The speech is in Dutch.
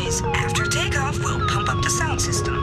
is after takeoff, we'll pump up the sound system.